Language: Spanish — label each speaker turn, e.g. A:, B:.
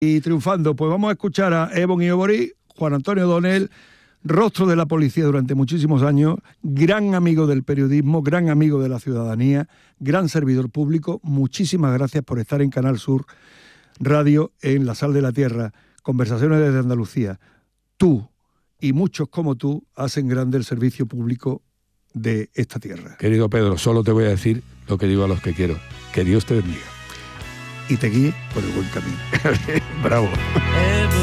A: y triunfando. Pues vamos a escuchar a Ebon y Obori, Juan Antonio Donel, rostro de la policía durante muchísimos años, gran amigo del periodismo, gran amigo de la ciudadanía, gran servidor público. Muchísimas gracias por estar en Canal Sur Radio, en La Sal de la Tierra, Conversaciones desde Andalucía. Tú y muchos como tú hacen grande el servicio público de esta tierra.
B: Querido Pedro, solo te voy a decir lo que digo a los que quiero. Que Dios te bendiga.
A: Y te guíe por el buen camino.
B: Bravo.